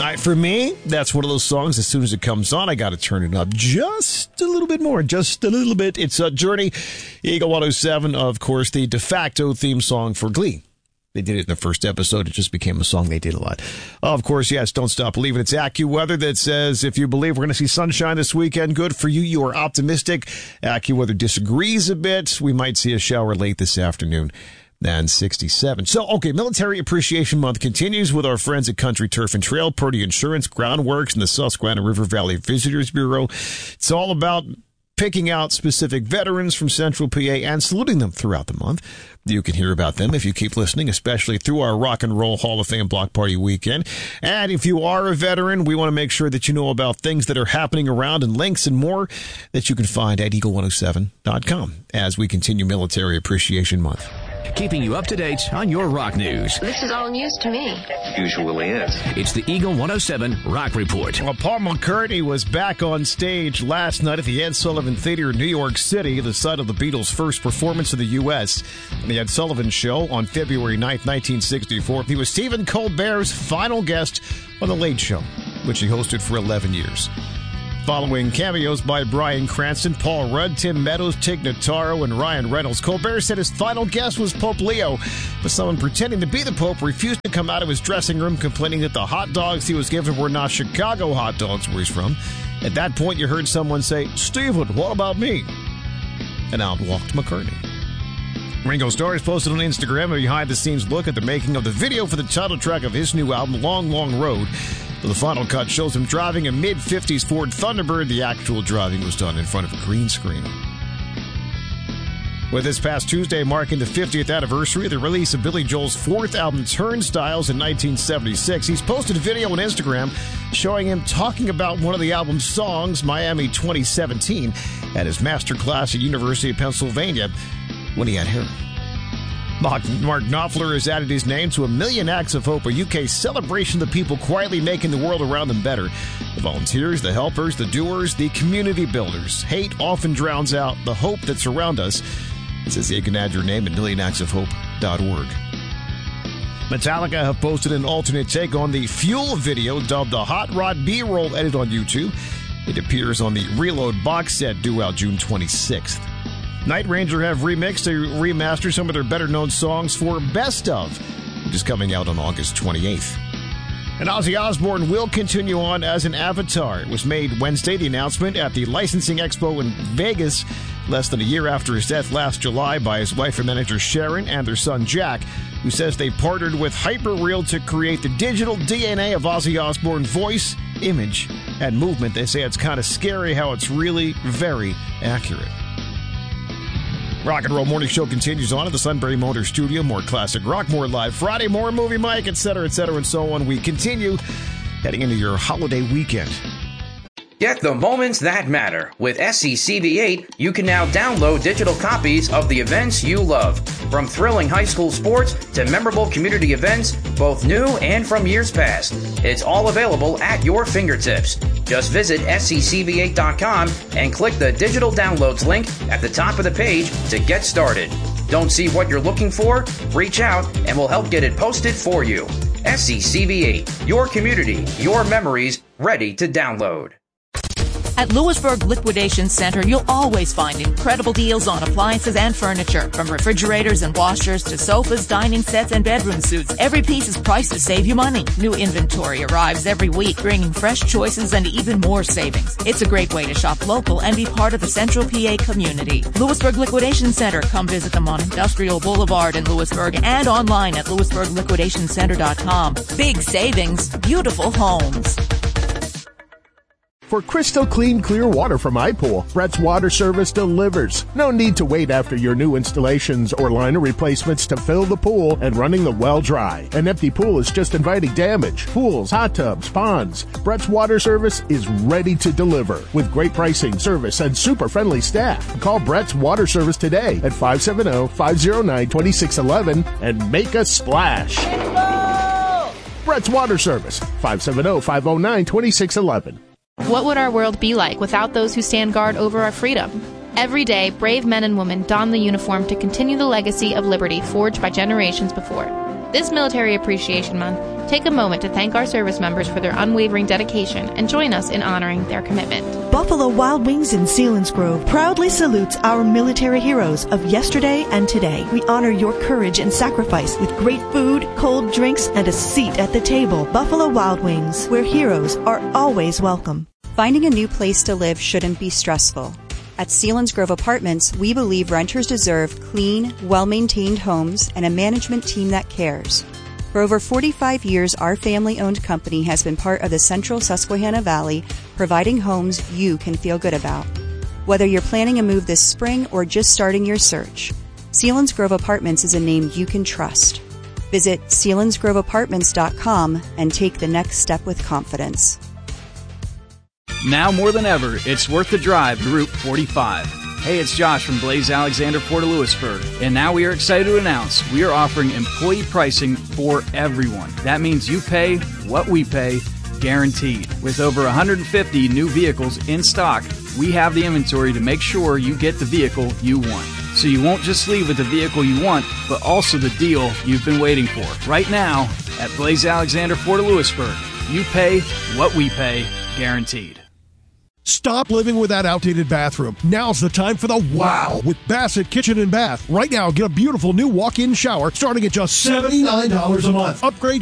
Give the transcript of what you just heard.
right, for me, that's one of those songs, as soon as it comes on, I got to turn it up just a little bit more, just a little bit. It's Journey, Eagle 107, of course, the de facto theme song for Glee. They did it in the first episode. It just became a song they did a lot. Of course, yes, Don't Stop Believing. It's AccuWeather that says, if you believe we're going to see sunshine this weekend, good for you. You are optimistic. AccuWeather disagrees a bit. We might see a shower late this afternoon. And 67. So, okay, Military Appreciation Month continues with our friends at Country Turf and Trail, Purdy Insurance, Groundworks, and the Susquehanna River Valley Visitors Bureau. It's all about picking out specific veterans from Central PA and saluting them throughout the month. You can hear about them if you keep listening, especially through our Rock and Roll Hall of Fame Block Party weekend. And if you are a veteran, we want to make sure that you know about things that are happening around and links and more that you can find at eagle107.com as we continue Military Appreciation Month. Keeping you up to date on your rock news. This is all news to me. Usually is. It's the Eagle 107 Rock Report. Well, Paul McCartney was back on stage last night at the Ed Sullivan Theater in New York City, the site of the Beatles' first performance in the U.S. The Ed Sullivan Show on February 9th, 1964. He was Stephen Colbert's final guest on The Late Show, which he hosted for 11 years. Following cameos by Bryan Cranston, Paul Rudd, Tim Meadows, Tig Notaro, and Ryan Reynolds, Colbert said his final guest was Pope Leo, but someone pretending to be the Pope refused to come out of his dressing room, complaining that the hot dogs he was given were not Chicago hot dogs where he's from. At that point, you heard someone say, "Stephen, what about me?" And out walked McCartney. Ringo Starr has posted on Instagram a behind-the-scenes look at the making of the video for the title track of his new album, Long, Long Road. The final cut shows him driving a mid-50s Ford Thunderbird. The actual driving was done in front of a green screen. With this past Tuesday marking the 50th anniversary of the release of Billy Joel's fourth album, Turnstiles, in 1976, he's posted a video on Instagram showing him talking about one of the album's songs, Miami 2017, at his master class at University of Pennsylvania when he had hair. Mark Knopfler has added his name to A Million Acts of Hope, a UK celebration of the people quietly making the world around them better. The volunteers, the helpers, the doers, the community builders. Hate often drowns out the hope that's around us. It says you can add your name at millionactsofhope.org. Metallica have posted an alternate take on the Fuel video dubbed the Hot Rod B-roll edit on YouTube. It appears on the Reload box set due out June 26th. Night Ranger have remixed or remastered some of their better-known songs for Best Of, which is coming out on August 28th. And Ozzy Osbourne will continue on as an Avatar. It was made Wednesday, the announcement at the Licensing Expo in Vegas, less than a year after his death last July by his wife and manager Sharon and their son Jack, who says they partnered with Hyperreal to create the digital DNA of Ozzy Osbourne's voice, image, and movement. They say it's kind of scary how it's really very accurate. Rock and Roll Morning Show continues on at the Sunbury Motor Studio. More classic rock, more live Friday, more movie Mike, etc., and so on. We continue heading into your holiday weekend. Get the moments that matter. With SCCV8, you can now download digital copies of the events you love. From thrilling high school sports to memorable community events, both new and from years past. It's all available at your fingertips. Just visit SCCV8.com and click the digital downloads link at the top of the page to get started. Don't see what you're looking for? Reach out and we'll help get it posted for you. SCCV8, your community, your memories, ready to download. At Lewisburg Liquidation Center, you'll always find incredible deals on appliances and furniture. From refrigerators and washers to sofas, dining sets, and bedroom suites, every piece is priced to save you money. New inventory arrives every week, bringing fresh choices and even more savings. It's a great way to shop local and be part of the Central PA community. Lewisburg Liquidation Center. Come visit them on Industrial Boulevard in Lewisburg and online at lewisburgliquidationcenter.com. Big savings, beautiful homes. For crystal clean, clear water from iPool, Brett's Water Service delivers. No need to wait after your new installations or liner replacements to fill the pool and running the well dry. An empty pool is just inviting damage. Pools, hot tubs, ponds. Brett's Water Service is ready to deliver with great pricing, service, and super friendly staff. Call Brett's Water Service today at 570-509-2611 and make a splash. Brett's Water Service, 570-509-2611. What would our world be like without those who stand guard over our freedom? Every day, brave men and women don the uniform to continue the legacy of liberty forged by generations before. This Military Appreciation Month, take a moment to thank our service members for their unwavering dedication and join us in honoring their commitment. Buffalo Wild Wings in Selinsgrove proudly salutes our military heroes of yesterday and today. We honor your courage and sacrifice with great food, cold drinks, and a seat at the table. Buffalo Wild Wings, where heroes are always welcome. Finding a new place to live shouldn't be stressful. At Selinsgrove Apartments, we believe renters deserve clean, well-maintained homes and a management team that cares. For over 45 years, our family-owned company has been part of the Central Susquehanna Valley, providing homes you can feel good about. Whether you're planning a move this spring or just starting your search, Selinsgrove Apartments is a name you can trust. Visit SelinsgroveApartments.com and take the next step with confidence. Now more than ever, it's worth the drive to Route 45. Hey, it's Josh from Blaze Alexander Port of Lewisburg, and now we are excited to announce we are offering employee pricing for everyone. That means you pay what we pay, guaranteed. With over 150 new vehicles in stock, we have the inventory to make sure you get the vehicle you want. So you won't just leave with the vehicle you want, but also the deal you've been waiting for. Right now, at Blaze Alexander Port of Lewisburg, you pay what we pay, guaranteed. Stop living with that outdated bathroom. Now's the time for the wow with Bassett Kitchen and Bath. Right now, get a beautiful new walk-in shower starting at just $79 a month. Upgrade